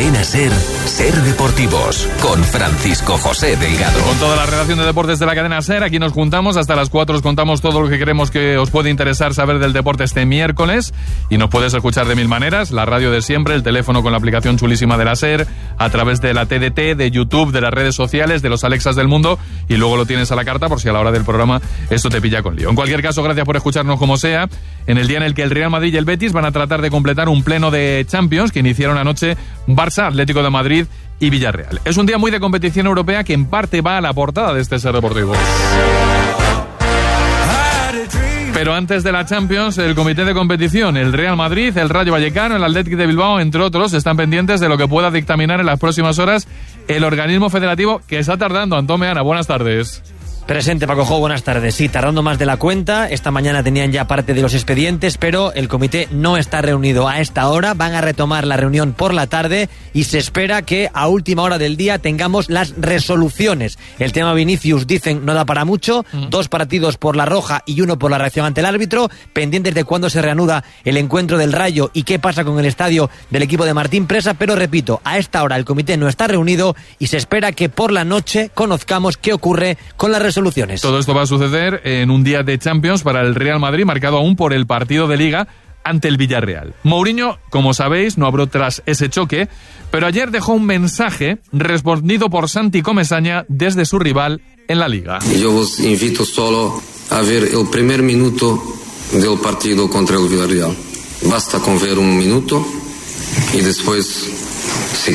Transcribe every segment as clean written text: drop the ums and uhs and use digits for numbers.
Cadena SER, Ser Deportivos, con Francisco José Delgado. Con toda la redacción de deportes de la cadena SER, aquí nos juntamos, hasta las 4 os contamos todo lo que creemos que os puede interesar saber del deporte este miércoles, y nos puedes escuchar de mil maneras, la radio de siempre, el teléfono con la aplicación chulísima de la SER, a través de la TDT, de YouTube, de las redes sociales, de los Alexas del mundo, y luego lo tienes a la carta por si a la hora del programa esto te pilla con lío. En cualquier caso, gracias por escucharnos como sea, en el día en el que el Real Madrid y el Betis van a tratar de completar un pleno de Champions que iniciaron anoche Barça, Atlético de Madrid y Villarreal. Es un día muy de competición europea que en parte va a la portada de este Ser Deportivo. Pero antes de la Champions, el comité de competición, el Real Madrid, el Rayo Vallecano, el Athletic de Bilbao, entre otros, están pendientes de lo que pueda dictaminar en las próximas horas el organismo federativo, que está tardando. Antón Meana, buenas tardes. Presente, Paco Jo, buenas tardes. Sí, tardando más de la cuenta. Esta mañana tenían ya parte de los expedientes, pero el comité no está reunido a esta hora. Van a retomar la reunión por la tarde y se espera que a última hora del día tengamos las resoluciones. El tema Vinicius, dicen, no da para mucho. 2 partidos por la roja y 1 por la reacción ante el árbitro. Pendientes de cuándo se reanuda el encuentro del Rayo y qué pasa con el estadio del equipo de Martín Presa. Pero repito, a esta hora el comité no está reunido y se espera que por la noche conozcamos qué ocurre con las resoluciones. Todo esto va a suceder en un día de Champions para el Real Madrid, marcado aún por el partido de Liga ante el Villarreal. Mourinho, como sabéis, no habló tras ese choque, pero ayer dejó un mensaje respondido por Santi Comesaña desde su rival en la Liga. Yo os invito solo a ver el primer minuto del partido contra el Villarreal. Basta con ver un minuto y después, si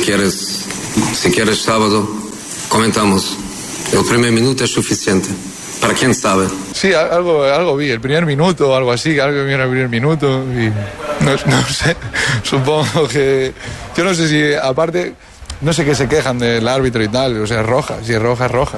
quieres sábado, comentamos. El primer minuto es suficiente. ¿Para quién sabe? Sí, algo vi, el primer minuto o algo así, algo vi en el primer minuto y no sé, supongo que... Yo no sé si, aparte, no sé qué se quejan del árbitro y tal, o sea, es roja, si es roja, es roja.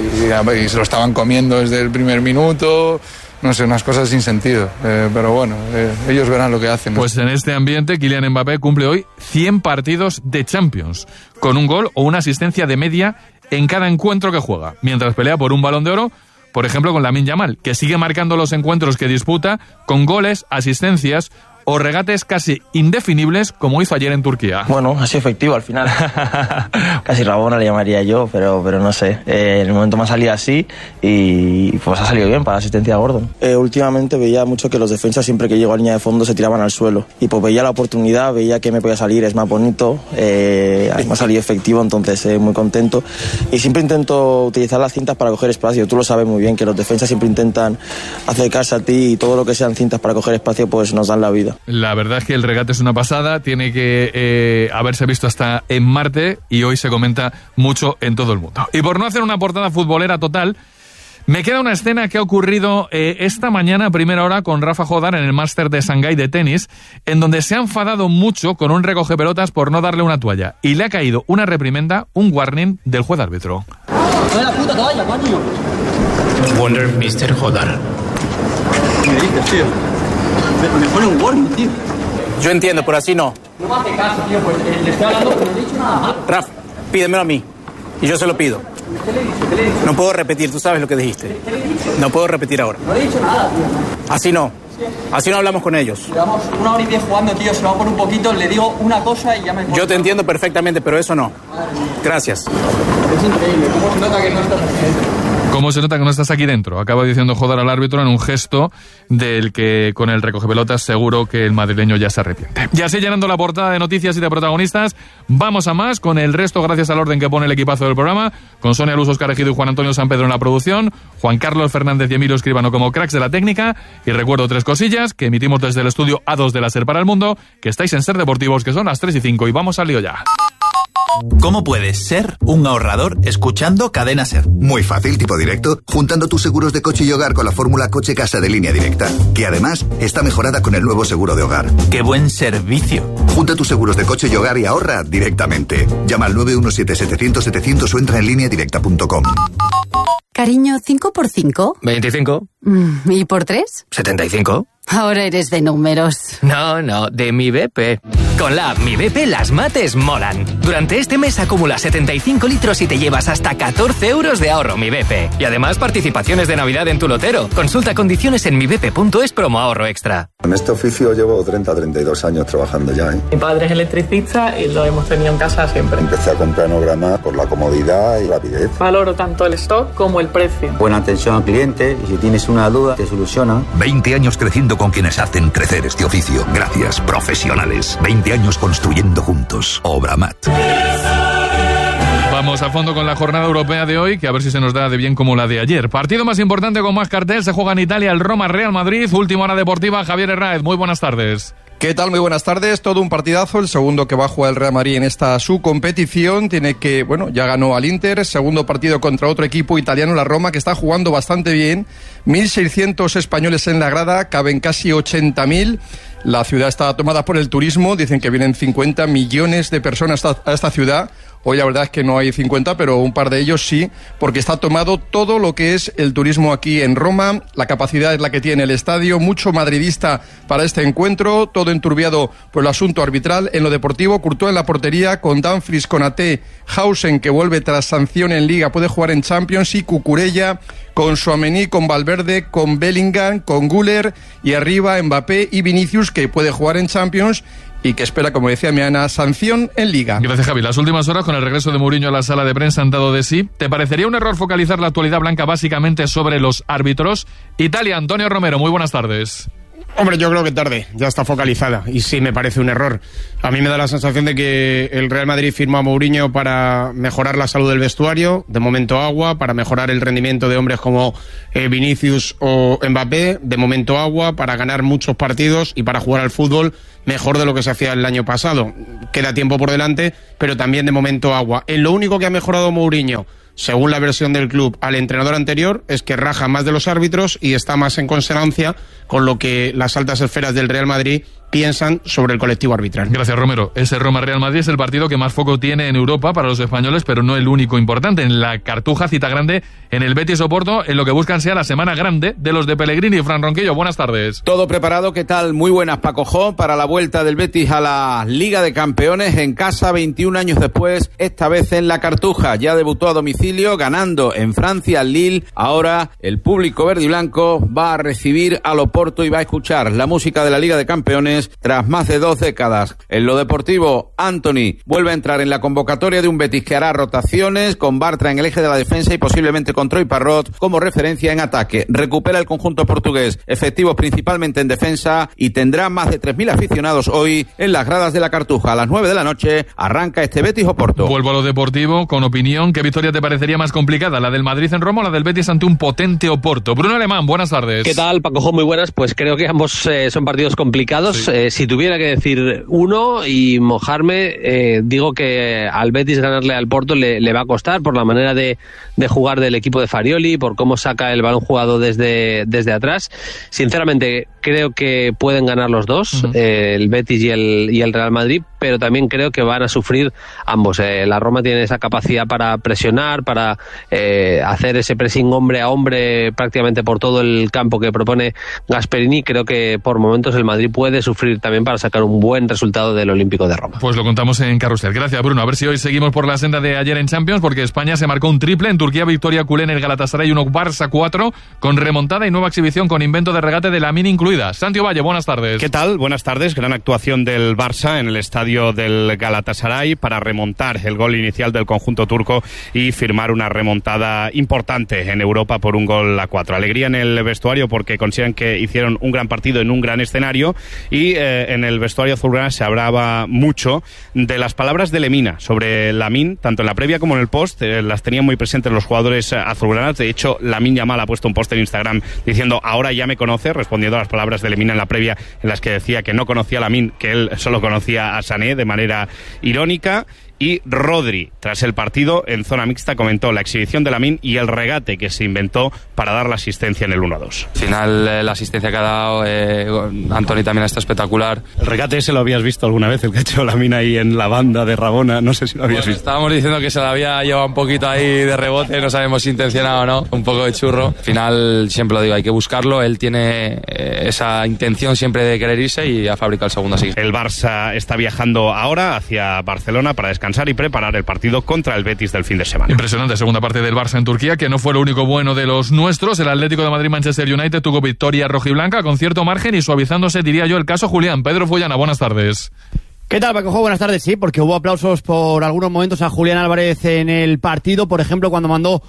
Y se lo estaban comiendo desde el primer minuto... No sé, unas cosas sin sentido, pero bueno, ellos verán lo que hacen. Pues en este ambiente, Kylian Mbappé cumple hoy 100 partidos de Champions, con un gol o una asistencia de media en cada encuentro que juega, mientras pelea por un Balón de Oro, por ejemplo con Lamine Yamal, que sigue marcando los encuentros que disputa con goles, asistencias o regates casi indefinibles, como hizo ayer en Turquía. Bueno, ha sido efectivo al final. Casi Rabona le llamaría yo, pero no sé. En el momento me ha salido así y pues ha salido bien para la asistencia de Gordon. Últimamente veía mucho que los defensas, siempre que llego a línea de fondo, se tiraban al suelo. Y pues veía la oportunidad, veía que me podía salir, es más bonito, me ha salido efectivo, entonces muy contento. Y siempre intento utilizar las cintas para coger espacio. Tú lo sabes muy bien, que los defensas siempre intentan acercarse a ti y todo lo que sean cintas para coger espacio, pues nos dan la vida. La verdad es que el regate es una pasada, tiene que haberse visto hasta en Marte y hoy se comenta mucho en todo el mundo. Y por no hacer una portada futbolera total, me queda una escena que ha ocurrido esta mañana a primera hora con Rafa Jodar en el Máster de Shanghái de tenis, en donde se ha enfadado mucho con un recogepelotas por no darle una toalla y le ha caído una reprimenda, un warning del juez árbitro. ¡No la puta toalla, coño! Wonder Mr. Jodar. ¿Qué me dices, tío? Me pone un warning, tío. Yo entiendo, pero así no. No me hace caso, tío, pues le estoy hablando, pero no he dicho nada mal. Raf, pídemelo a mí. Y yo se lo pido. ¿Qué le he dicho? No puedo repetir, tú sabes lo que dijiste. ¿Qué le he dicho? No puedo repetir ahora. No le he dicho nada, tío. Así no. Así no hablamos con ellos. Llevamos 1 hora y 10 jugando, tío, se va por un poquito, le digo una cosa y ya me... Yo te entiendo perfectamente, pero eso no. Gracias. Es increíble, cómo se nota que no estás aquí dentro. ¿Cómo se nota que no estás aquí dentro? Acaba diciendo Jodar al árbitro en un gesto del que con el recogepelotas seguro que el madrileño ya se arrepiente. Y así llenando la portada de noticias y de protagonistas, vamos a más con el resto gracias al orden que pone el equipazo del programa, con Sonia Luz, Óscar Ejido y Juan Antonio San Pedro en la producción, Juan Carlos Fernández y Emilio Escribano como cracks de la técnica, y recuerdo 3 cosillas que emitimos desde el estudio A2 de la SER para el mundo, que estáis en Ser Deportivos, que son las 3:05 y vamos al lío ya. ¿Cómo puedes ser un ahorrador escuchando Cadena SER? Muy fácil, tipo directo, juntando tus seguros de coche y hogar con la fórmula Coche Casa de Línea Directa, que además está mejorada con el nuevo seguro de hogar. ¡Qué buen servicio! Junta tus seguros de coche y hogar y ahorra directamente. Llama al 917-700-700 o entra en lineadirecta.com. Cariño, ¿5 por 5? 25. ¿Y por 3? 75. Ahora eres de números. No, de mi BP. Con la app Mi BP las mates molan. Durante este mes acumula 75 litros y te llevas hasta 14 euros de ahorro Mi BP. Y además participaciones de Navidad en tu lotero. Consulta condiciones en mibp.es promo ahorro extra. En este oficio llevo 32 años trabajando ya. Mi padre es electricista y lo hemos tenido en casa siempre. Empecé a comprar Planograma por la comodidad y rapidez. Valoro tanto el stock como el precio. Buena atención al cliente y si tienes una duda te solucionan. 20 años creciendo con quienes hacen crecer este oficio. Gracias, profesionales. 20 años construyendo juntos. Obramat. Vamos a fondo con la jornada europea de hoy, que a ver si se nos da de bien como la de ayer. Partido más importante con más cartel, se juega en Italia el Roma-Real Madrid. Última hora deportiva, Javier Herráez, muy buenas tardes. ¿Qué tal? Muy buenas tardes. Todo un partidazo. El segundo que va a jugar el Real Madrid en esta su competición. Tiene que, ya ganó al Inter. Segundo partido contra otro equipo italiano, la Roma, que está jugando bastante bien. 1.600 españoles en la grada, caben casi 80.000. La ciudad está tomada por el turismo. Dicen que vienen 50 millones de personas a esta ciudad. Hoy la verdad es que no hay 50, pero un par de ellos sí, porque está tomado todo lo que es el turismo aquí en Roma. La capacidad es la que tiene el estadio, mucho madridista para este encuentro, todo enturbiado por el asunto arbitral. En lo deportivo, Courtois en la portería, con Dumfries, Konaté, Hausen, que vuelve tras sanción en Liga, puede jugar en Champions, y Cucurella, con Tchouaméni, con Valverde, con Bellingham, con Güler, y arriba Mbappé y Vinicius, que puede jugar en Champions y que espera, como decía Meana, sanción en Liga. Gracias, Javi. Las últimas horas, con el regreso de Mourinho a la sala de prensa, han dado de sí. ¿Te parecería un error focalizar la actualidad blanca básicamente sobre los árbitros? Italia, Antonio Romero, muy buenas tardes. Hombre, yo creo que tarde, ya está focalizada y sí me parece un error. A mí me da la sensación de que el Real Madrid firmó a Mourinho para mejorar la salud del vestuario, de momento agua, para mejorar el rendimiento de hombres como Vinicius o Mbappé, de momento agua, para ganar muchos partidos y para jugar al fútbol mejor de lo que se hacía el año pasado. Queda tiempo por delante, pero también de momento agua. En lo único que ha mejorado Mourinho, según la versión del club, al entrenador anterior, es que raja más de los árbitros y está más en consonancia con lo que las altas esferas del Real Madrid piensan sobre el colectivo arbitral. Gracias, Romero. Ese Roma-Real Madrid es el partido que más foco tiene en Europa para los españoles, pero no el único importante. En la Cartuja, cita grande en el Betis Oporto, en lo que buscan sea la semana grande de los de Pellegrini. Fran Ronquillo, buenas tardes. Todo preparado, ¿qué tal? Muy buenas, Paco Jo, para la vuelta del Betis a la Liga de Campeones en casa 21 años después, esta vez en la Cartuja. Ya debutó a domicilio, ganando en Francia al Lille. Ahora el público verde y blanco va a recibir al Oporto y va a escuchar la música de la Liga de Campeones tras más de 2 décadas. En lo deportivo, Anthony vuelve a entrar en la convocatoria de un Betis que hará rotaciones, con Bartra en el eje de la defensa y posiblemente con Troy Parrott como referencia en ataque. Recupera el conjunto portugués, efectivos principalmente en defensa, y tendrá más de 3.000 aficionados hoy en las gradas de la Cartuja. A las 9 de la noche arranca este Betis Oporto. Vuelvo a lo deportivo con opinión. ¿Qué victoria te parecería más complicada? ¿La del Madrid en Roma o la del Betis ante un potente Oporto? Bruno Alemán, buenas tardes. ¿Qué tal, Paco? Muy buenas. Pues creo que ambos son partidos complicados. Sí. Si tuviera que decir uno y mojarme, digo que al Betis ganarle al Porto le va a costar por la manera de jugar del equipo de Farioli, por cómo saca el balón jugado desde atrás. Sinceramente, creo que pueden ganar los dos, el Betis y el Real Madrid, pero también creo que van a sufrir ambos. La Roma tiene esa capacidad para presionar, para hacer ese pressing hombre a hombre prácticamente por todo el campo que propone Gasperini. Creo que por momentos el Madrid puede sufrir también para sacar un buen resultado del Olímpico de Roma. Pues lo contamos en Carrusel. Gracias, Bruno. A ver si hoy seguimos por la senda de ayer en Champions, porque España se marcó un triple. En Turquía, victoria culé en el Galatasaray 1, Barça 4, con remontada y nueva exhibición con invento de regate de Lamine incluida. Santi Valle, buenas tardes. ¿Qué tal? Buenas tardes. Gran actuación del Barça en el estadio del Galatasaray para remontar el gol inicial del conjunto turco y firmar una remontada importante en Europa por 1-4. Alegría en el vestuario porque consideran que hicieron un gran partido en un gran escenario, y en el vestuario azulgrana se hablaba mucho de las palabras de Lemina sobre Lamine, tanto en la previa como en el post. Las tenían muy presentes los jugadores azulgranas. De hecho, Lamine Yamal ha puesto un post en Instagram diciendo ahora ya me conoce, respondiendo a las palabras de Lemina en la previa, en las que decía que no conocía a Lamine, que él solo conocía a Sané, de manera irónica. Y Rodri, tras el partido en zona mixta, comentó la exhibición de Lamine y el regate que se inventó para dar la asistencia en el 1-2. Al final la asistencia que ha dado Antoni también está espectacular. ¿El regate ese lo habías visto alguna vez, el que ha hecho Lamine ahí en la banda de Rabona? No sé si lo habías visto. Estábamos diciendo que se lo había llevado un poquito ahí de rebote, no sabemos si intencionado o no, un poco de churro. Al final, siempre lo digo, hay que buscarlo, él tiene esa intención siempre de querer irse y ha fabricado el segundo así. El Barça está viajando ahora hacia Barcelona para descansar y preparar el partido contra el Betis del fin de semana. Impresionante segunda parte del Barça en Turquía, que no fue lo único bueno de los nuestros. El Atlético de Madrid-Manchester United tuvo victoria rojiblanca con cierto margen y suavizándose, diría yo, el caso Julián. Pedro Fullana, buenas tardes. ¿Qué tal, Paco? Buenas tardes. Sí, porque hubo aplausos por algunos momentos a Julián Álvarez en el partido. Por ejemplo, cuando mandó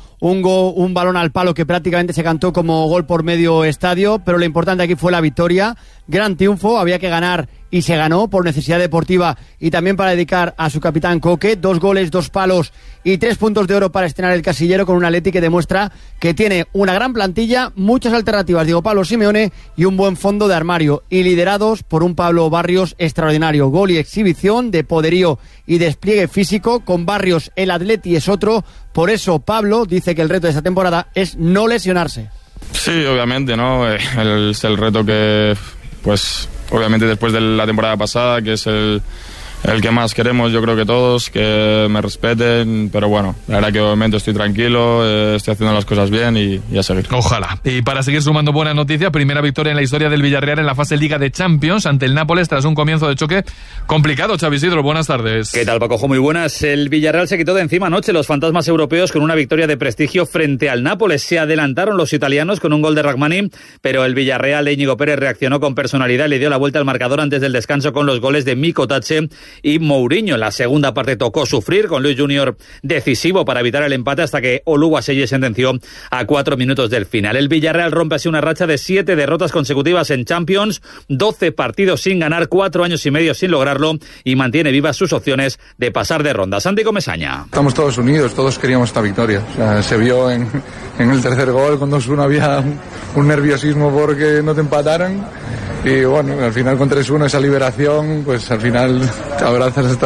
un balón al palo que prácticamente se cantó como gol por medio estadio. Pero lo importante aquí fue la victoria. Gran triunfo, había que ganar y se ganó por necesidad deportiva y también para dedicar a su capitán Coque. 2 goles, 2 palos y 3 puntos de oro para estrenar el casillero con un Atleti que demuestra que tiene una gran plantilla, muchas alternativas, digo Pablo Simeone, y un buen fondo de armario. Y liderados por un Pablo Barrios extraordinario. Gol y exhibición de poderío y despliegue físico. Con Barrios el Atleti es otro. Por eso Pablo dice que el reto de esta temporada es no lesionarse. Sí, obviamente, ¿no? Es el reto que, pues, obviamente después de la temporada pasada, que es el que más queremos, yo creo que todos, que me respeten, pero bueno, la verdad que de momento estoy tranquilo, estoy haciendo las cosas bien y a seguir. Ojalá. Y para seguir sumando buenas noticias, primera victoria en la historia del Villarreal en la fase Liga de Champions ante el Nápoles tras un comienzo de choque complicado. Xavi Isidro, buenas tardes. ¿Qué tal, Paco? Muy buenas. El Villarreal se quitó de encima anoche los fantasmas europeos con una victoria de prestigio frente al Nápoles. Se adelantaron los italianos con un gol de Rachmani, pero el Villarreal de Íñigo Pérez reaccionó con personalidad y le dio la vuelta al marcador antes del descanso con los goles de Miko Tache y Mourinho. La segunda parte tocó sufrir con Luis Junior decisivo para evitar el empate hasta que Oluwaseye sentenció a 4 minutos del final. El Villarreal rompe así una racha de 7 derrotas consecutivas en Champions, 12 partidos sin ganar, 4 años y medio sin lograrlo y mantiene vivas sus opciones de pasar de ronda. Santi Comesaña. Estamos todos unidos, todos queríamos esta victoria. O sea, se vio en el tercer gol, con 2-1 había un nerviosismo porque no te empataran. Y bueno, al final con 3-1 esa liberación, pues al final te abrazas hasta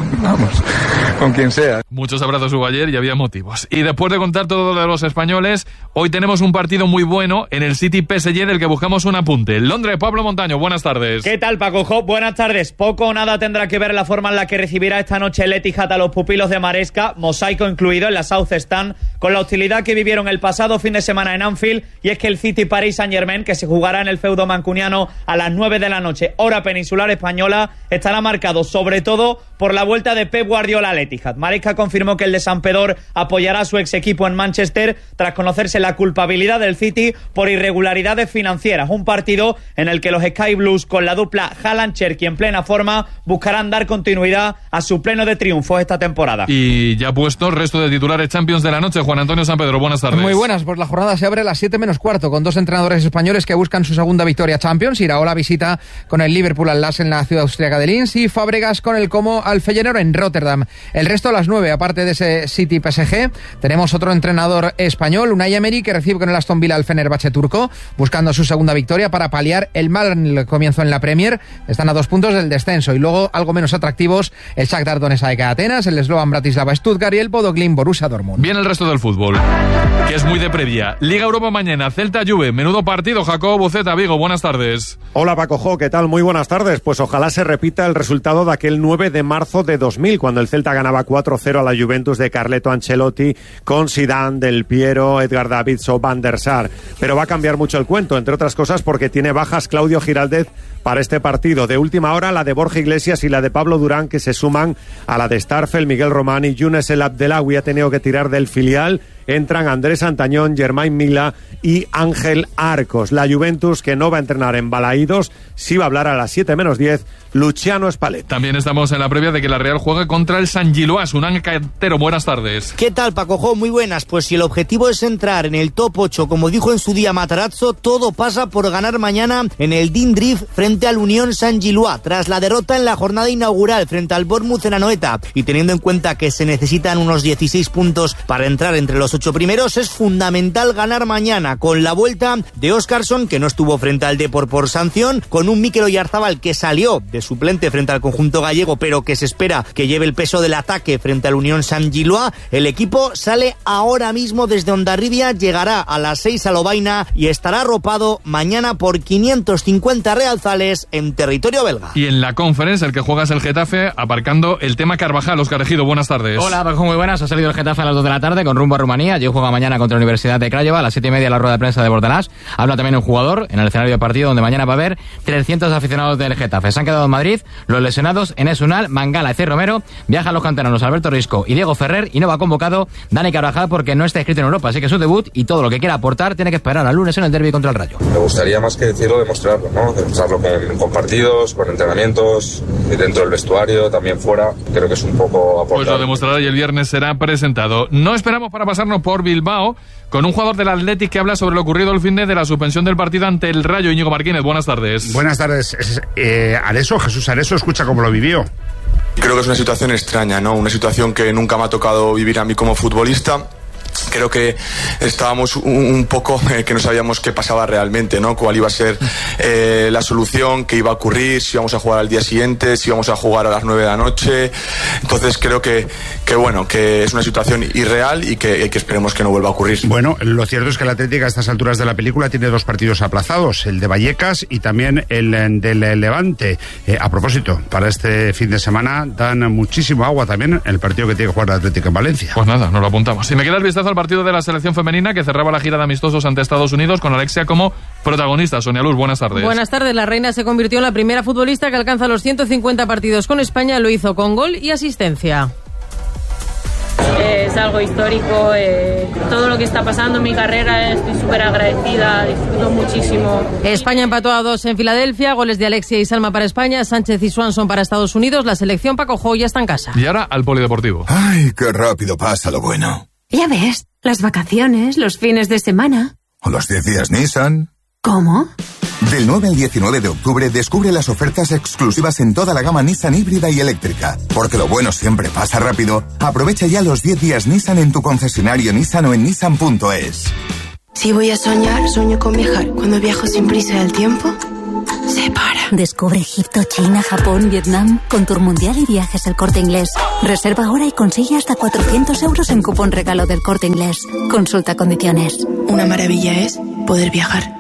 con quien sea. Muchos abrazos hubo ayer y había motivos. Y después de contar todo lo de los españoles, hoy tenemos un partido muy bueno en el City PSG del que buscamos un apunte. Londres, Pablo Montaño, buenas tardes. ¿Qué tal, Paco Jo? Buenas tardes. Poco o nada tendrá que ver la forma en la que recibirá esta noche el Etihad a los pupilos de Maresca, mosaico incluido en la South Stand, con la hostilidad que vivieron el pasado fin de semana en Anfield, y es que el City Paris Saint-Germain, que se jugará en el feudo mancuniano a las 9 de la noche, hora peninsular española, estará marcado sobre todo por la vuelta de Pep Guardiola al Etihad. Maresca confirmó que el de Sampedor apoyará a su ex equipo en Manchester tras conocerse la culpabilidad del City por irregularidades financieras. Un partido en el que los Sky Blues, con la dupla Haaland-Cherki en plena forma, buscarán dar continuidad a su pleno de triunfos esta temporada. Y ya puesto el resto de titulares Champions de la noche. Juan Antonio Sampedro, buenas tardes. Muy buenas, pues la jornada se abre a las 7 menos cuarto con 2 entrenadores españoles que buscan su segunda victoria Champions. Iraola visita con el Liverpool al Lask en la ciudad austríaca de Linz y Fábregas con el Como al Feyenoord en Rotterdam. El resto a las 9, aparte de ese City PSG, tenemos otro entrenador español, Unai Emery, que recibe con el Aston Villa al Fenerbahce turco, buscando su segunda victoria para paliar el mal comienzo en la Premier. Están a 2 puntos del descenso. Y luego, algo menos atractivos, el Shakhtar Donetsk de Atenas, el Slovan Bratislava Stuttgart y el Bodo Glimt Borussia Dortmund. Bien el resto del fútbol, que es muy de previa. Liga Europa mañana, Celta Juve, menudo partido. Jacobo Buceta, Vigo, buenas tardes. Hola Paco Jo, ¿qué tal? Muy buenas tardes. Pues ojalá se repita el resultado de aquel 9 de marzo de 2000, cuando el Celta ganaba 4-0 a la Juventus de Carleto Ancelotti con Zidane, Del Piero, Edgar Davids o Van der Sar. Pero va a cambiar mucho el cuento, entre otras cosas porque tiene bajas Claudio Giraldez para este partido. De última hora, la de Borja Iglesias y la de Pablo Durán, que se suman a la de Starfel, Miguel Román y Younes El Abdelawi. Ha tenido que tirar del filial. Entran Andrés Antañón, Germain Mila y Ángel Arcos. La Juventus, que no va a entrenar en Balaídos, sí va a hablar a las 7 menos 10, Luciano Spalletti. También estamos en la previa de que la Real juegue contra el San Giloás. Unán Cantero, buenas tardes. ¿Qué tal, Paco Jo? Muy buenas. Pues si el objetivo es entrar en el top 8, como dijo en su día Matarazzo, todo pasa por ganar mañana en el Dean Drift frente frente al Unión Saint-Gilloise tras la derrota en la jornada inaugural frente al Bournemouth en Anoeta, y teniendo en cuenta que se necesitan unos 16 puntos para entrar entre los 8 primeros, es fundamental ganar mañana, con la vuelta de Óscarson, que no estuvo frente al Depor por sanción, con un Mikel Oyarzabal que salió de suplente frente al conjunto gallego, pero que se espera que lleve el peso del ataque frente al Unión Saint-Gilloise. El equipo sale ahora mismo desde Hondarribia, llegará a las 6 a Lovaina y estará arropado mañana por 550 realzales en territorio belga. Y en la Conference, el que juega es el Getafe, aparcando el tema Carvajal. Óscar Ejido, buenas tardes. Hola, Paco, muy buenas. Ha salido el Getafe a las 2 de la tarde con rumbo a Rumanía. Yo juego mañana contra la Universidad de Craiova a las 7:30 la rueda de prensa de Bordalás. Habla también un jugador en el escenario de partido donde mañana va a haber 300 aficionados del Getafe. Se han quedado en Madrid los lesionados Enes Unal, Mangala y C. Romero. Viajan los canteranos Alberto Risco y Diego Ferrer, y no va convocado Dani Carvajal porque no está inscrito en Europa, así que su debut y todo lo que quiera aportar tiene que esperar al lunes en el derbi contra el Rayo. Me gustaría más que decirlo, demostrarlo, ¿no? Demostrarlo con partidos, con entrenamientos, dentro del vestuario, también fuera. Creo que es un poco aportar. Pues lo demostrará y el viernes será presentado. No esperamos para pasarnos por Bilbao con un jugador del Athletic que habla sobre lo ocurrido el fin de la suspensión del partido ante el Rayo. Íñigo Martínez, buenas tardes. Buenas tardes. Jesús Areso, escucha cómo lo vivió. Creo que es una situación extraña, ¿no? Una situación que nunca me ha tocado vivir a mí como futbolista. Creo que estábamos un poco que no sabíamos qué pasaba realmente, ¿no? Cuál iba a ser la solución, qué iba a ocurrir, si íbamos a jugar al día siguiente, si íbamos a jugar a las 9 de la noche. Entonces creo que es una situación irreal y que esperemos que no vuelva a ocurrir. Bueno, lo cierto es que el Atlético a estas alturas de la película tiene 2 partidos aplazados, el de Vallecas y también el del Levante. A propósito, para este fin de semana dan muchísimo agua también el partido que tiene que jugar el Atlético en Valencia. Pues nada, nos lo apuntamos. Si me queda el vistazo al partido de la selección femenina que cerraba la gira de amistosos ante Estados Unidos con Alexia como protagonista. Sonia Luz, buenas tardes. Buenas tardes. La reina se convirtió en la primera futbolista que alcanza los 150 partidos con España. Lo hizo con gol y asistencia. Es algo histórico, todo lo que está pasando en mi carrera, estoy súper agradecida, disfruto muchísimo. España empató a 2 en Filadelfia, goles de Alexia y Salma para España, Sánchez y Swanson para Estados Unidos. La selección Paco Jo ya está en casa. Y ahora al polideportivo. Ay, qué rápido pasa lo bueno. Ya ves, las vacaciones, los fines de semana. O los 10 días Nissan. ¿Cómo? Del 9 al 19 de octubre descubre las ofertas exclusivas en toda la gama Nissan híbrida y eléctrica. Porque lo bueno siempre pasa rápido. Aprovecha ya los 10 días Nissan en tu concesionario Nissan o en nissan.es. Si voy a soñar, sueño con viajar. Cuando viajo sin prisa del tiempo, se para. Descubre Egipto, China, Japón, Vietnam con Tour Mundial y Viajes El Corte Inglés. Reserva ahora y consigue hasta 400 euros en cupón regalo del Corte Inglés. Consulta condiciones. Una maravilla es poder viajar.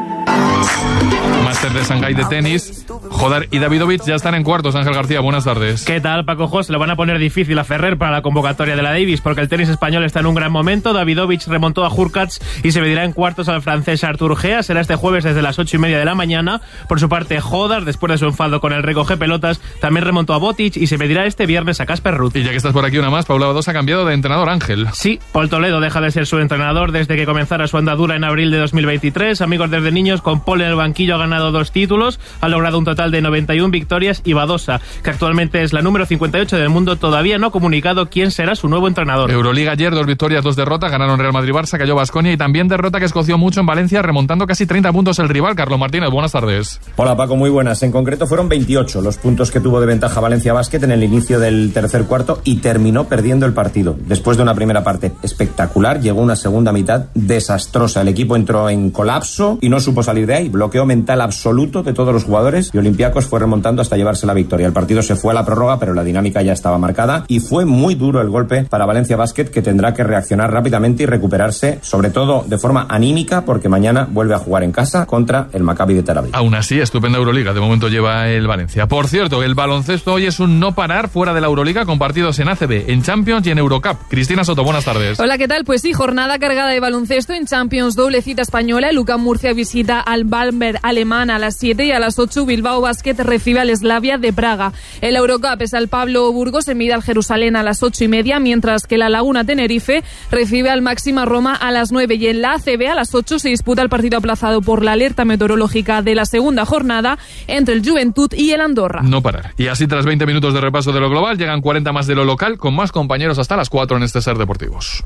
Máster de Shanghái de tenis. Joder y Davidovich ya están en cuartos. Ángel García, buenas tardes. ¿Qué tal, Paco Jos? Le van a poner difícil a Ferrer para la convocatoria de la Davis porque el tenis español está en un gran momento. Davidovich remontó a Hurkacz y se medirá en cuartos al francés Arthur Gea. Será este jueves desde las 8:30 de la mañana. Por su parte, Hodar, después de su enfado con el recoge pelotas, también remontó a Botic y se medirá este viernes a Casper Ruud. Y ya que estás por aquí una más, Paula Badosa ha cambiado de entrenador, Ángel. Sí, Paul Toledo deja de ser su entrenador desde que comenzara su andadura en abril de 2023. Amigos desde niños, con Paul en el banquillo ha ganado 2 títulos, ha logrado un total de 91 victorias y Badosa, que actualmente es la número 58 del mundo, todavía no ha comunicado quién será su nuevo entrenador. Euroliga ayer, 2 victorias, 2 derrotas, ganaron Real Madrid-Barça, cayó Baskonia y también derrota que escoció mucho en Valencia, remontando casi 30 puntos el rival. Carlos Martínez, buenas tardes. Hola Paco, muy buenas. En concreto fueron 28 los puntos que tuvo de ventaja Valencia Basket en el inicio del tercer cuarto y terminó perdiendo el partido. Después de una primera parte espectacular, llegó una segunda mitad desastrosa. El equipo entró en colapso y no supo salir de ahí. Bloqueo mental absoluto de todos los jugadores y Olympiacos fue remontando hasta llevarse la victoria. El partido se fue a la prórroga, pero la dinámica ya estaba marcada y fue muy duro el golpe para Valencia Basket, que tendrá que reaccionar rápidamente y recuperarse, sobre todo de forma anímica, porque mañana vuelve a jugar en casa contra el Maccabi de Tel Aviv. Aún así, estupenda Euroliga, de momento lleva el Valencia. Por cierto, el baloncesto hoy es un no parar fuera de la Euroliga, con partidos en ACB, en Champions y en Eurocup. Cristina Soto, buenas tardes. Hola, ¿qué tal? Pues sí, jornada cargada de baloncesto en Champions, doble cita española. El UCAM Murcia visita al Bamberg alemán a las 7 y a las 8 Bilbao Basket recibe al Slavia de Praga. El Eurocup es al Pablo Burgos, se mide al Jerusalén a las 8:30, mientras que la Laguna Tenerife recibe al Máxima Roma a las 9. Y en la ACB a las 8 se disputa el partido aplazado por la alerta meteorológica de la segunda jornada entre el Juventud y el Andorra. No parar. Y así, tras 20 minutos de repaso de lo global, llegan 40 más de lo local, con más compañeros hasta las 4 en este Ser Deportivos.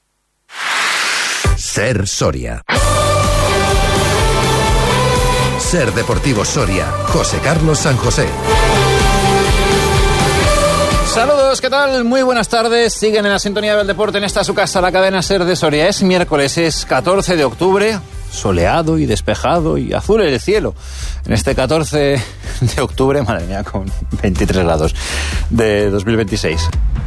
Ser Soria. Ser Deportivo Soria. José Carlos San José. Saludos, ¿qué tal? Muy buenas tardes. Siguen en la sintonía del deporte en esta su casa, la cadena SER de Soria. Es miércoles, es 14 de octubre, soleado y despejado y azul el cielo. En este 14 de octubre, madre mía, con 23 grados de 2026.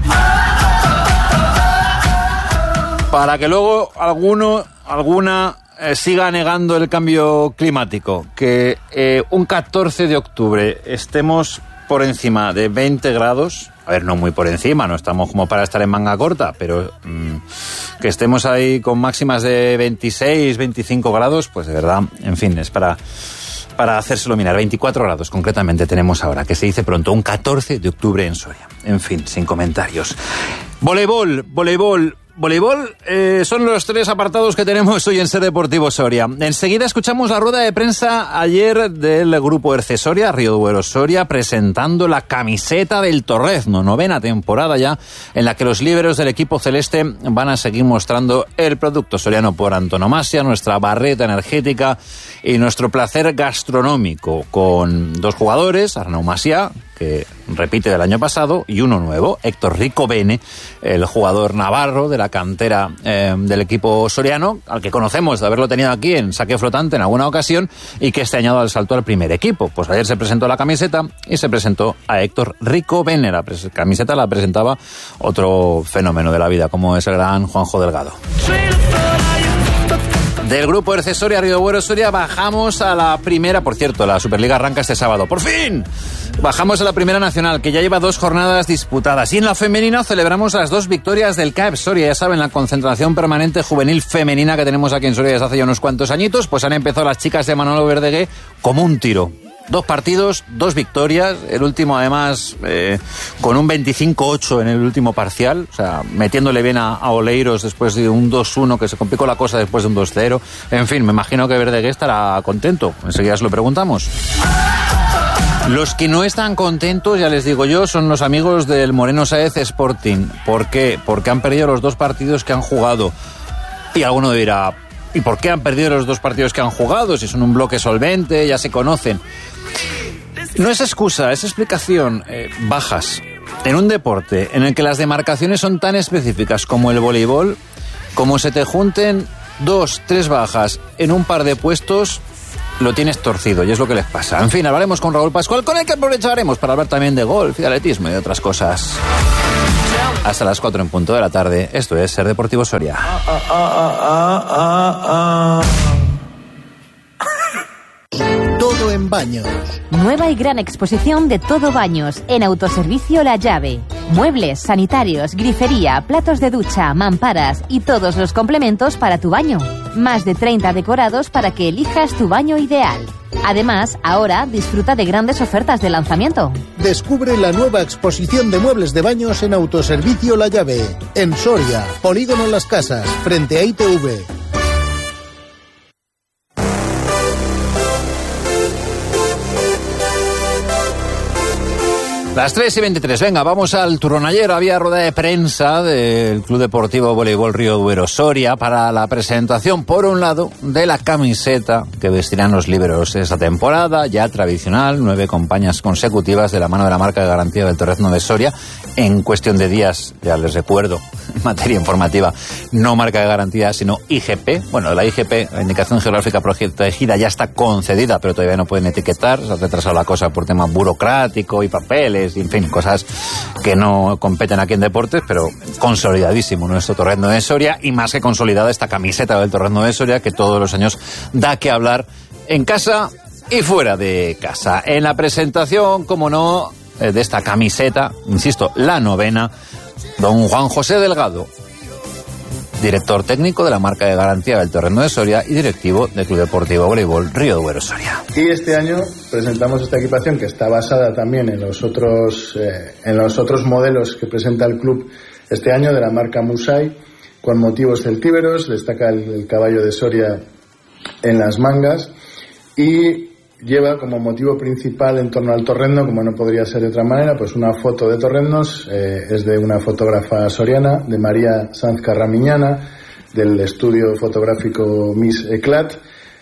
Para que luego alguna siga negando el cambio climático, que un 14 de octubre estemos por encima de 20 grados, a ver, no muy por encima, no estamos como para estar en manga corta, pero que estemos ahí con máximas de 26, 25 grados, pues de verdad, en fin, es para hacérselo mirar. 24 grados concretamente tenemos ahora, que se dice pronto, un 14 de octubre en Soria. En fin, sin comentarios. Voleibol, son los tres apartados que tenemos hoy en Ser Deportivo Soria. Enseguida escuchamos la rueda de prensa ayer del grupo Erce Soria, Río Duero Soria, presentando la camiseta del Torrezno, 9ª temporada ya, en la que los líberos del equipo celeste van a seguir mostrando el producto soriano por antonomasia, nuestra barreta energética y nuestro placer gastronómico, con dos jugadores, Arnau Macià, que repite del año pasado, y uno nuevo, Héctor Rico Bene, el jugador navarro de la cantera del equipo soriano, al que conocemos de haberlo tenido aquí en saque flotante en alguna ocasión y que este año ha dado el salto al primer equipo. Pues ayer se presentó la camiseta y se presentó a Héctor Rico Bene. La camiseta la presentaba otro fenómeno de la vida, como es el gran Juanjo Delgado. Del grupo Erce Soria, Río Duero Soria, bajamos a la primera. Por cierto, la Superliga arranca este sábado. ¡Por fin! Bajamos a la primera nacional, que ya lleva 2 jornadas disputadas. Y en la femenina celebramos las 2 victorias del CAEP Soria. Ya saben, la concentración permanente juvenil femenina que tenemos aquí en Soria desde hace ya unos cuantos añitos. Pues han empezado las chicas de Manolo Verdegué como un tiro. 2 partidos, 2 victorias, el último además con un 25-8 en el último parcial, o sea, metiéndole bien a Oleiros después de un 2-1, que se complicó la cosa después de un 2-0. En fin, me imagino que Verdegué estará contento, enseguida se lo preguntamos. Los que no están contentos, ya les digo yo, son los amigos del Moreno Sáez Sporting. ¿Por qué? Porque han perdido los 2 partidos que han jugado. Y alguno dirá, ¿y por qué han perdido los 2 partidos que han jugado? Si son un bloque solvente, ya se conocen. No es excusa, es explicación. Bajas. En un deporte en el que las demarcaciones son tan específicas como el voleibol, como se te junten 2, 3 bajas en un par de puestos, lo tienes torcido y es lo que les pasa. En fin, hablaremos con Raúl Pascual, con el que aprovecharemos para hablar también de golf y de atletismo y de otras cosas. Hasta las 4 en punto de la tarde. Esto es Ser Deportivo Soria. Todo en baños. Nueva y gran exposición de todo baños en Autoservicio La Llave. Muebles, sanitarios, grifería, platos de ducha, mamparas y todos los complementos para tu baño. Más de 30 decorados para que elijas tu baño ideal. Además, ahora disfruta de grandes ofertas de lanzamiento. Descubre la nueva exposición de muebles de baños en Autoservicio La Llave. En Soria, Polígono Las Casas, frente a ITV. Las 3:23, venga, vamos al turrón. Ayer había rueda de prensa del Club Deportivo Voleibol Río Duero Soria para la presentación, por un lado, de la camiseta que vestirán los líberos esta temporada, ya tradicional, 9 campañas consecutivas de la mano de la marca de garantía del Torrezno de Soria. En cuestión de días, ya les recuerdo, en materia informativa, no marca de garantía, sino IGP. Bueno, la IGP, la Indicación Geográfica Protegida, ya está concedida, pero todavía no pueden etiquetar. Se ha retrasado la cosa por tema burocrático y papeles. En fin, cosas que no competen aquí en deportes, pero consolidadísimo nuestro Torrezno de Soria, y más que consolidada esta camiseta del Torrezno de Soria, que todos los años da que hablar en casa y fuera de casa. En la presentación, como no, de esta camiseta, insisto, la 9ª, don Juan José Delgado, director técnico de la marca de garantía del Torrezno de Soria y directivo del Club Deportivo Voleibol Río Duero Soria. Y este año presentamos esta equipación, que está basada también en los otros modelos que presenta el club este año, de la marca Musai, con motivos celtíberos. Destaca el caballo de Soria en las mangas y lleva como motivo principal en torno al torrezno, como no podría ser de otra manera, pues una foto de torreznos. Es de una fotógrafa soriana, de María Sanz Carramiñana, del estudio fotográfico Miss Eclat,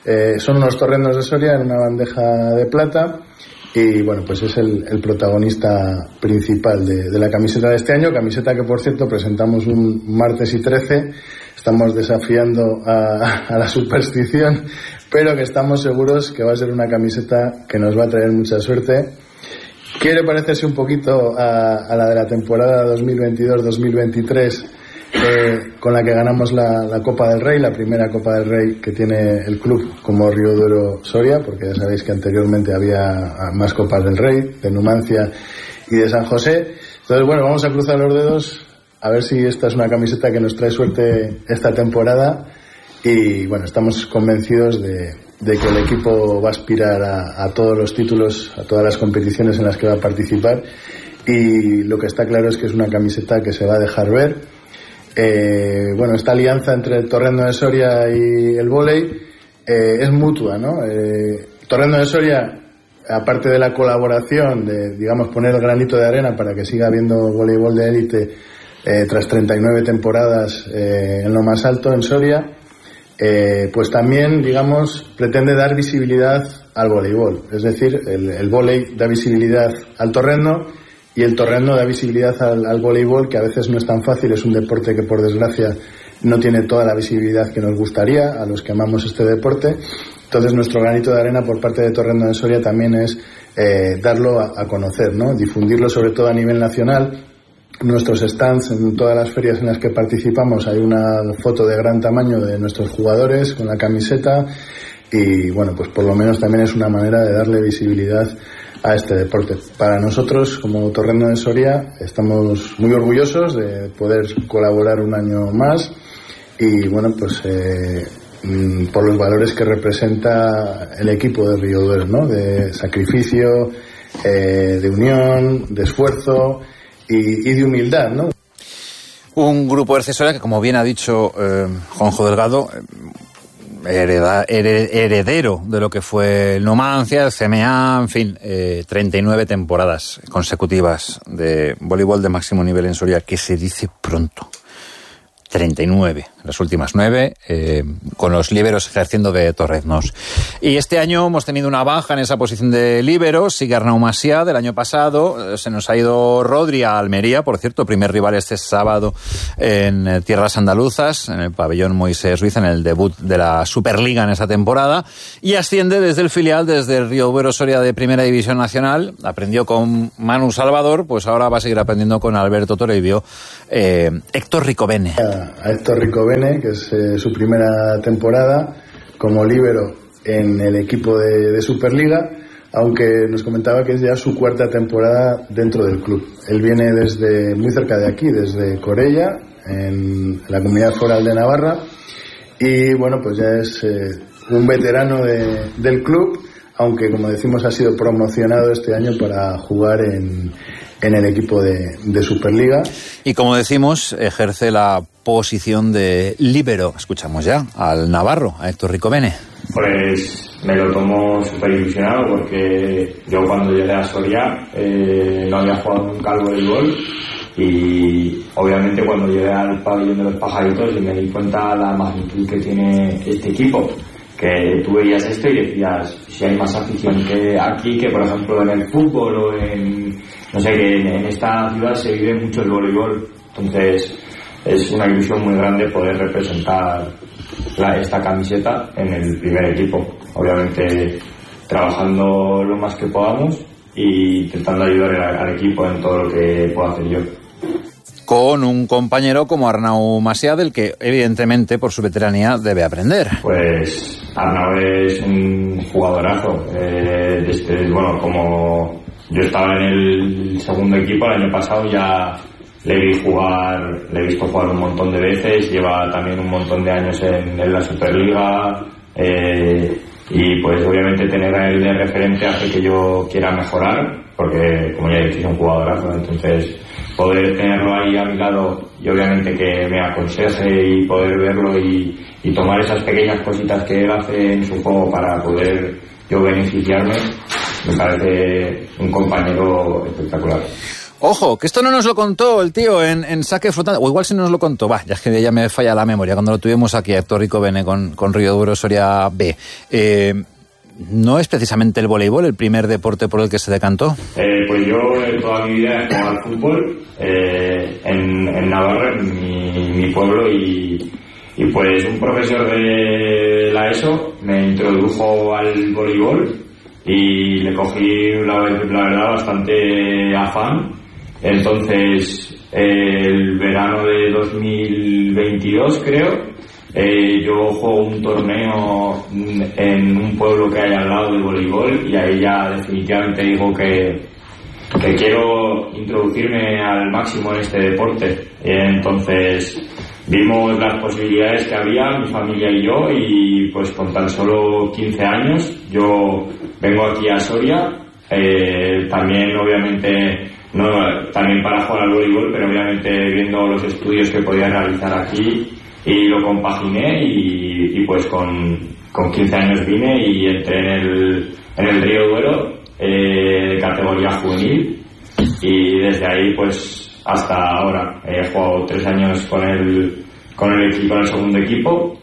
son unos torrendos de Soria en una bandeja de plata. Y bueno, pues es el protagonista principal de la camiseta de este año, camiseta que por cierto presentamos un martes y 13, estamos desafiando a la superstición, pero que estamos seguros que va a ser una camiseta que nos va a traer mucha suerte. Quiere parecerse un poquito a la de la temporada 2022-2023, con la que ganamos la Copa del Rey, la primera Copa del Rey que tiene el club como Río Duero Soria, porque ya sabéis que anteriormente había más Copas del Rey, de Numancia y de San José. Entonces, bueno, vamos a cruzar los dedos a ver si esta es una camiseta que nos trae suerte esta temporada. Y bueno, estamos convencidos de que el equipo va a aspirar a todos los títulos, a todas las competiciones en las que va a participar. Y lo que está claro es que es una camiseta que se va a dejar ver. Bueno, esta alianza entre el Torrendo de Soria y el vóley es mutua, ¿no? Torrendo de Soria, aparte de la colaboración, de, digamos, poner el granito de arena para que siga habiendo voleibol de élite tras 39 temporadas en lo más alto en Soria, pues también, digamos, pretende dar visibilidad al voleibol. Es decir, el vóley da visibilidad al Torrendo y el Torrendo da visibilidad al voleibol, que a veces no es tan fácil, es un deporte que por desgracia no tiene toda la visibilidad que nos gustaría a los que amamos este deporte. Entonces nuestro granito de arena por parte de Torrendo de Soria también es darlo a conocer, ¿no? Difundirlo sobre todo a nivel nacional. Nuestros stands, en todas las ferias en las que participamos, hay una foto de gran tamaño de nuestros jugadores con la camiseta y bueno, pues por lo menos también es una manera de darle visibilidad a este deporte. Para nosotros, como Torrendo de Soria, estamos muy orgullosos de poder colaborar un año más y bueno, pues por los valores que representa el equipo de Río Duero, ¿no? De sacrificio, de unión, de esfuerzo y de humildad, ¿no? Un grupo de Soria que, como bien ha dicho Juanjo Delgado, heredero de lo que fue el Numancia, el CMA, en fin, 39 temporadas consecutivas de voleibol de máximo nivel en Soria, que se dice pronto. 39, las últimas 9, con los líberos ejerciendo de torreznos. Y este año hemos tenido una baja en esa posición de líberos. Sigue Arnau Macià del año pasado. Se nos ha ido Rodri a Almería, por cierto, primer rival este sábado en tierras andaluzas, en el pabellón Moisés Ruiz, en el debut de la Superliga en esta temporada. Y asciende desde el filial, desde el Río Duero Soria de Primera División Nacional. Aprendió con Manu Salvador, pues ahora va a seguir aprendiendo con Alberto Toribio. Héctor Ricobene. A Héctor Ricobene, que es su primera temporada como líbero en el equipo de Superliga, aunque nos comentaba que es ya su cuarta temporada dentro del club. Él viene desde muy cerca de aquí, desde Corella, en la Comunidad Foral de Navarra, y bueno, pues ya es un veterano del club, aunque como decimos ha sido promocionado este año para jugar en el equipo de Superliga. Y como decimos, ejerce la posición de líbero. Escuchamos ya al navarro, a Héctor Ricobene. Pues me lo tomo súper ilusionado porque yo cuando llegué a Soria no había jugado nunca al voleibol y obviamente cuando llegué al pabellón de los pajaritos y me di cuenta la magnitud que tiene este equipo, que tú veías esto y decías, si hay más afición que aquí, que por ejemplo en el fútbol o en, no sé, que en esta ciudad se vive mucho el voleibol. Entonces es una ilusión muy grande poder representar esta camiseta en el primer equipo, obviamente trabajando lo más que podamos y intentando ayudar al equipo en todo lo que pueda hacer yo. Con un compañero como Arnau Macià, del que evidentemente por su veteranía debe aprender. Pues Arnau es un jugadorazo. Bueno, como yo estaba en el segundo equipo el año pasado, ya le he visto jugar un montón de veces, lleva también un montón de años en la Superliga, y pues obviamente tener a él de referente hace que yo quiera mejorar, porque como ya he dicho es un jugadorazo, entonces poder tenerlo ahí a mi lado y obviamente que me aconseje y poder verlo y tomar esas pequeñas cositas que él hace en su juego para poder yo beneficiarme, me parece un compañero espectacular. Ojo, que esto no nos lo contó el tío en Saque Flotante, o igual sí nos lo contó, ya es que ya me falla la memoria, cuando lo tuvimos aquí a Héctor Rico Bene con Río Duro Soria B. ¿No es precisamente el voleibol el primer deporte por el que se decantó? Pues yo toda mi vida he jugado al fútbol en Navarra, en mi pueblo, y pues un profesor de la ESO me introdujo al voleibol y le cogí la verdad bastante afán. Entonces el verano de 2022 creo, yo juego un torneo en un pueblo que hay al lado de voleibol, y ahí ya definitivamente digo que quiero introducirme al máximo en este deporte. Entonces vimos las posibilidades que había, mi familia y yo, y pues con tan solo 15 años yo vengo aquí a Soria, también obviamente no también para jugar al voleibol, pero obviamente viendo los estudios que podía realizar aquí, y lo compaginé, y pues con 15 años vine y entré en el Río Duero, categoría juvenil, y desde ahí pues hasta ahora he jugado 3 años con el segundo equipo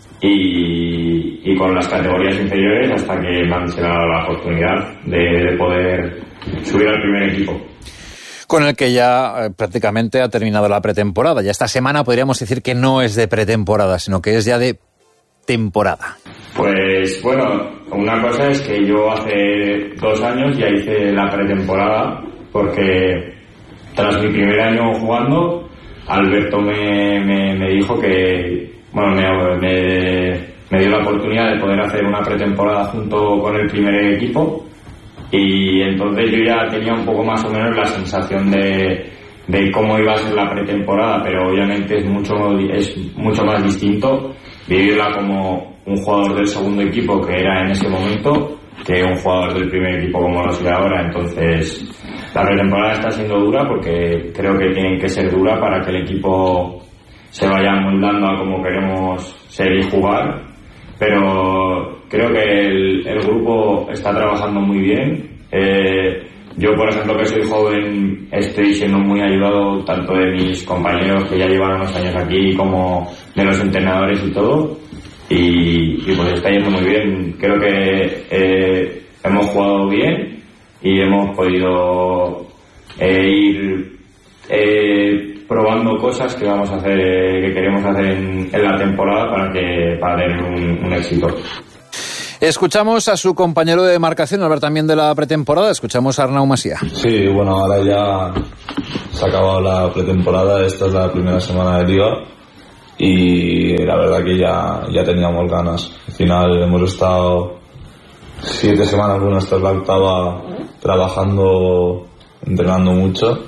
y con las categorías inferiores, hasta que me han dado la oportunidad de poder subir al primer equipo. Con el que ya prácticamente ha terminado la pretemporada. Ya esta semana podríamos decir que no es de pretemporada, sino que es ya de temporada. Pues bueno, una cosa es que yo hace 2 años ya hice la pretemporada, porque tras mi primer año jugando, Alberto me dijo que, bueno, me dio la oportunidad de poder hacer una pretemporada junto con el primer equipo, y entonces yo ya tenía un poco más o menos la sensación de cómo iba a ser la pretemporada, pero obviamente es mucho más distinto vivirla como un jugador del segundo equipo, que era en ese momento, que un jugador del primer equipo como lo soy ahora. Entonces la pretemporada está siendo dura, porque creo que tiene que ser dura para que el equipo se vaya amoldando a cómo queremos ser y jugar, pero creo que el grupo está trabajando muy bien. Yo, por ejemplo, que soy joven, estoy siendo muy ayudado tanto de mis compañeros que ya llevan unos años aquí, como de los entrenadores y todo, y pues está yendo muy bien. Creo que hemos jugado bien y hemos podido ir probando cosas que vamos a hacer, que queremos hacer en la temporada para tener un éxito. Escuchamos a su compañero de marcación, hablar también de la pretemporada. Escuchamos a Arnau Masía. Sí, bueno, ahora ya se ha acabado la pretemporada. Esta es la primera semana de liga y la verdad que ya teníamos ganas. Al final hemos estado 7 semanas, bueno, esta es la 8ª, trabajando, entrenando mucho,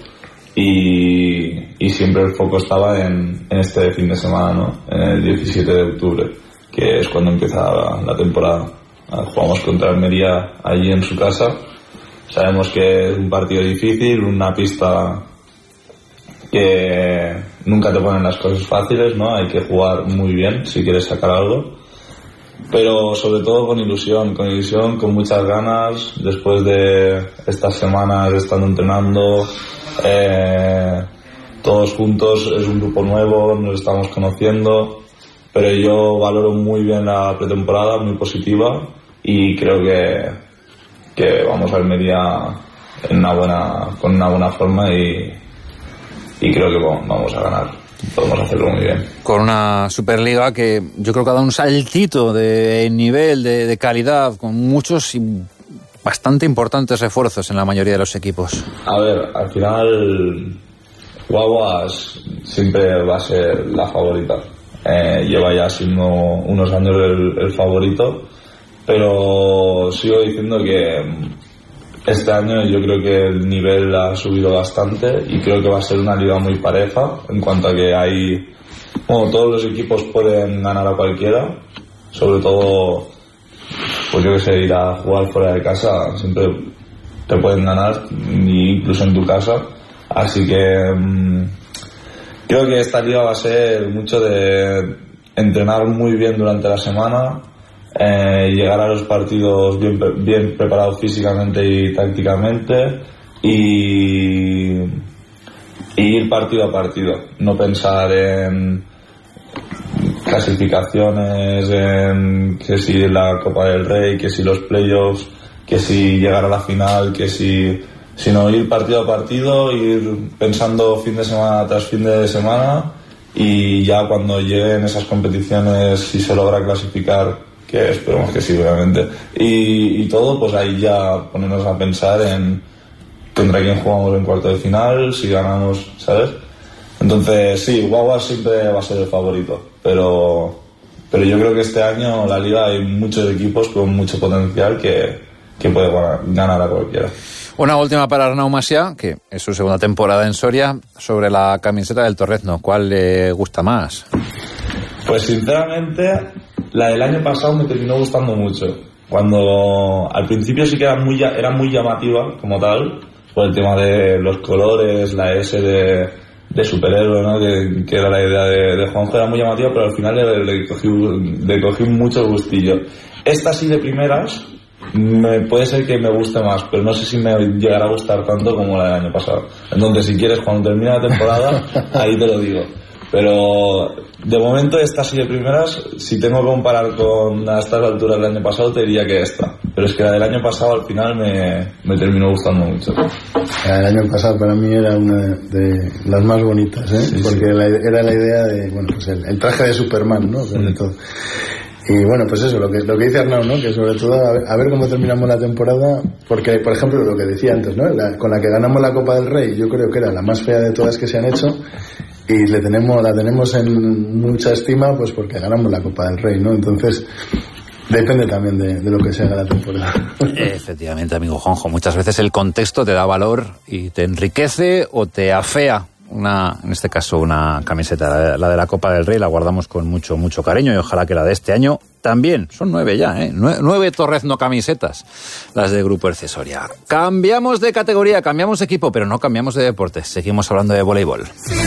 y siempre el foco estaba en este fin de semana, ¿no? En el 17 de octubre, que es cuando empieza la temporada. Jugamos contra Almería allí en su casa. Sabemos que es un partido difícil, una pista que nunca te ponen las cosas fáciles, ¿no? Hay que jugar muy bien si quieres sacar algo, pero sobre todo con ilusión, con muchas ganas. Después de estas semanas estando entrenando todos juntos, es un grupo nuevo, nos estamos conociendo, pero yo valoro muy bien la pretemporada, muy positiva, y creo que vamos a Almería con una buena forma, y creo que vamos a ganar. Podemos hacerlo muy bien. Con una Superliga que yo creo que ha dado un saltito de nivel, de calidad, con muchos y bastante importantes refuerzos en la mayoría de los equipos. A ver, al final Guaguas siempre va a ser la favorita. Lleva ya siendo unos años el favorito, pero sigo diciendo que este año yo creo que el nivel ha subido bastante, y creo que va a ser una liga muy pareja, en cuanto a que todos los equipos pueden ganar a cualquiera, sobre todo, pues yo que sé, ir a jugar fuera de casa, siempre te pueden ganar, incluso en tu casa, así que creo que esta liga va a ser mucho de entrenar muy bien durante la semana, llegar a los partidos bien preparados físicamente y tácticamente, y y ir partido a partido, no pensar en clasificaciones, en que si la Copa del Rey, que si los playoffs, que si llegar a la final, sino ir partido a partido, ir pensando fin de semana tras fin de semana, y ya cuando lleguen esas competiciones, si se logra clasificar, que esperemos que sí, obviamente, y todo, pues ahí ya ponernos a pensar en contra quién jugamos en cuarto de final, si ganamos, ¿sabes? Entonces sí, Guaguas siempre va a ser el favorito, pero yo creo que este año en la Liga hay muchos equipos con mucho potencial que puede ganar a cualquiera. Una última para Arnau Macià, que es su segunda temporada en Soria, sobre la camiseta del Torrezno. ¿Cuál le gusta más? Pues sinceramente, la del año pasado me terminó gustando mucho. Cuando al principio sí que era muy llamativa como tal, por el tema de los colores, la S de superhéroe, ¿no? que era la idea de Juanjo, era muy llamativa, pero al final le cogí mucho gustillo. Esta sí de primeras puede ser que me guste más, pero no sé si me llegará a gustar tanto como la del año pasado. Entonces, si quieres, cuando termine la temporada, ahí te lo digo. Pero de momento esta sí de primeras, si tengo que comparar con a estas alturas del año pasado, te diría que esta. Pero es que la del año pasado al final me terminó gustando mucho. La del año pasado para mí era una de las más bonitas, ¿eh? Sí, porque sí. Era la idea de, bueno, pues el traje de Superman, ¿no? Sobre todo. Y bueno, pues eso, lo que dice Arnau, ¿no? Que sobre todo a ver cómo terminamos la temporada, porque, por ejemplo, lo que decía antes, ¿no? Con la que ganamos la Copa del Rey, yo creo que era la más fea de todas que se han hecho, y la tenemos en mucha estima, pues porque ganamos la Copa del Rey, ¿no? Entonces, depende también de lo que se haga la temporada. Efectivamente, amigo Juanjo, muchas veces el contexto te da valor y te enriquece o te afea. En este caso una camiseta, la de la Copa del Rey, la guardamos con mucho, mucho cariño, y ojalá que la de este año también. Son 9 ya, 9 Torrezno camisetas, las de Grupo Erce Soria. Cambiamos de categoría, cambiamos de equipo, pero no cambiamos de deportes. Seguimos hablando de voleibol.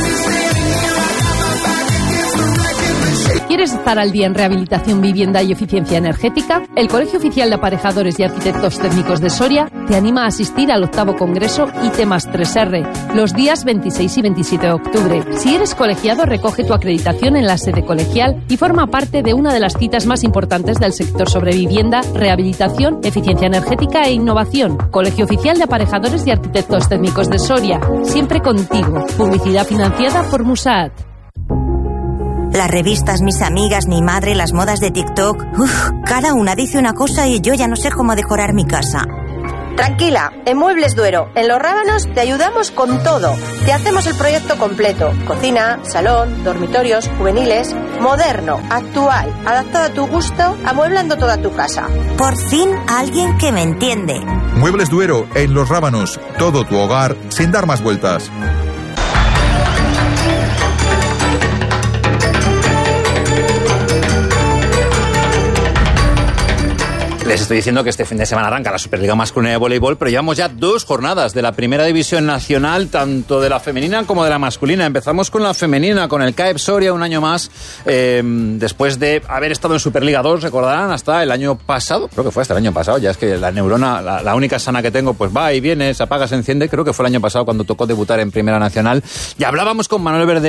¿Quieres estar al día en rehabilitación, vivienda y eficiencia energética? El Colegio Oficial de Aparejadores y Arquitectos Técnicos de Soria te anima a asistir al 8º Congreso IT+3R, los días 26 y 27 de octubre. Si eres colegiado, recoge tu acreditación en la sede colegial y forma parte de una de las citas más importantes del sector sobre vivienda, rehabilitación, eficiencia energética e innovación. Colegio Oficial de Aparejadores y Arquitectos Técnicos de Soria, siempre contigo. Publicidad financiada por Musaat. Las revistas, mis amigas, mi madre, las modas de TikTok. Cada una dice una cosa y yo ya no sé cómo decorar mi casa. Tranquila, en Muebles Duero, en Los Rábanos te ayudamos con todo. Te hacemos el proyecto completo. Cocina, salón, dormitorios, juveniles, moderno, actual, adaptado a tu gusto, amueblando toda tu casa. Por fin alguien que me entiende. Muebles Duero, en Los Rábanos. Todo tu hogar sin dar más vueltas. Les estoy diciendo que este fin de semana arranca la Superliga Masculina de Voleibol, pero llevamos ya 2 jornadas de la Primera División Nacional, tanto de la femenina como de la masculina. Empezamos con la femenina, con el CAEP Soria un año más, después de haber estado en Superliga 2, recordarán, hasta el año pasado, creo que fue hasta el año pasado, ya es que la neurona, la única sana que tengo, pues va y viene, se apaga, se enciende, creo que fue el año pasado cuando tocó debutar en Primera Nacional. Y hablábamos con Manuel Verde